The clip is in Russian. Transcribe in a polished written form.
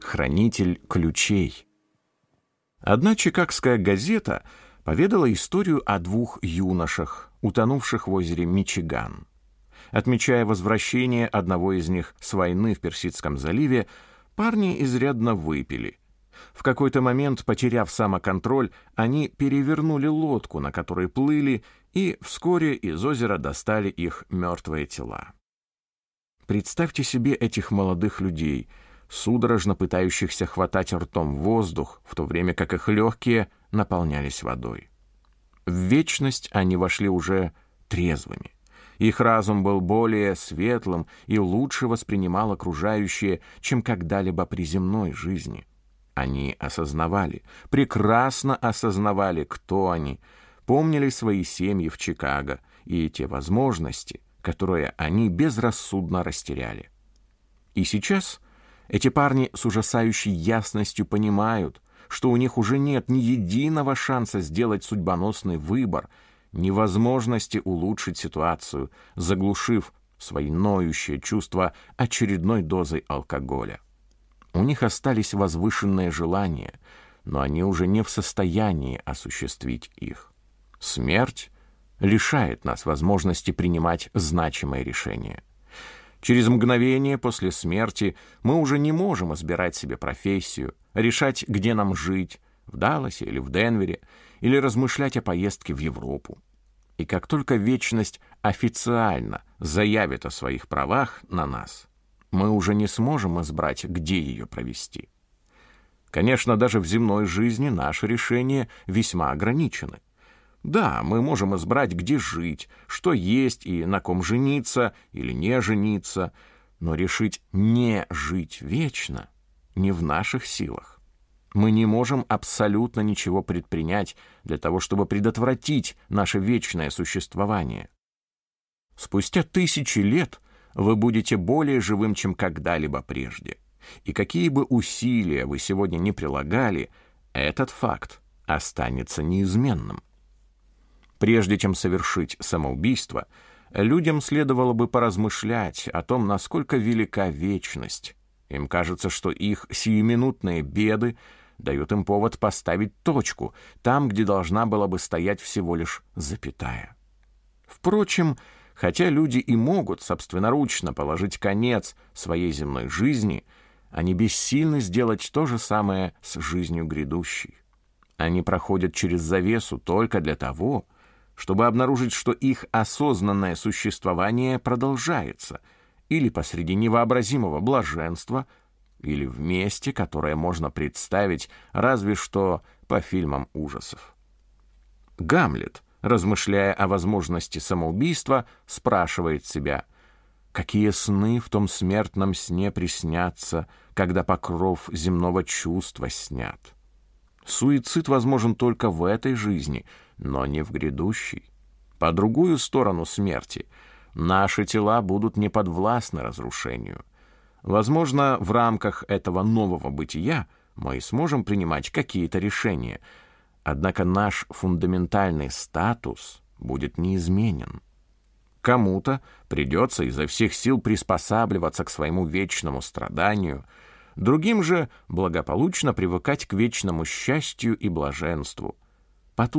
хранитель ключей. Одна чикагская газета поведала историю о двух юношах, утонувших в озере Мичиган. Отмечая возвращение одного из них с войны в Персидском заливе, парни изрядно выпили. В какой-то момент, потеряв самоконтроль, они перевернули лодку, на которой плыли, и вскоре из озера достали их мертвые тела. Представьте себе этих молодых людей, судорожно пытающихся хватать ртом воздух, в то время как их легкие наполнялись водой. В вечность они вошли уже трезвыми. Их разум был более светлым и лучше воспринимал окружающее, чем когда-либо при земной жизни. Они осознавали, прекрасно осознавали, кто они, помнили свои семьи в Чикаго и те возможности, которые они безрассудно растеряли. И сейчас эти парни с ужасающей ясностью понимают, что у них уже нет ни единого шанса сделать судьбоносный выбор, ни возможности улучшить ситуацию, заглушив свои ноющие чувства очередной дозой алкоголя. У них остались возвышенные желания, но они уже не в состоянии осуществить их. Смерть лишает нас возможности принимать значимые решения. Через мгновение после смерти мы уже не можем избирать себе профессию, решать, где нам жить, в Далласе или в Денвере, или размышлять о поездке в Европу. И как только вечность официально заявит о своих правах на нас, мы уже не сможем избрать, где ее провести. Конечно, даже в земной жизни наши решения весьма ограничены. Да, мы можем избрать, где жить, что есть и на ком жениться или не жениться, но решить не жить вечно не в наших силах. Мы не можем абсолютно ничего предпринять для того, чтобы предотвратить наше вечное существование. Спустя тысячи лет вы будете более живым, чем когда-либо прежде. И какие бы усилия вы сегодня ни прилагали, этот факт останется неизменным. Прежде чем совершить самоубийство, людям следовало бы поразмышлять о том, насколько велика вечность. Им кажется, что их сиюминутные беды дают им повод поставить точку там, где должна была бы стоять всего лишь запятая. Впрочем, хотя люди и могут собственноручно положить конец своей земной жизни, они бессильны сделать то же самое с жизнью грядущей. Они проходят через завесу только для того, чтобы обнаружить, что их осознанное существование продолжается, или посреди невообразимого блаженства, или в месте, которое можно представить разве что по фильмам ужасов. Гамлет, размышляя о возможности самоубийства, спрашивает себя: какие сны в том смертном сне приснятся, когда покров земного чувства снят? Суицид возможен только в этой жизни, но не в грядущей. По другую сторону смерти наши тела будут не подвластны разрушению. Возможно, в рамках этого нового бытия мы сможем принимать какие-то решения, однако наш фундаментальный статус будет неизменен. Кому-то придется изо всех сил приспосабливаться к своему вечному страданию, другим же благополучно привыкать к вечному счастью и блаженству.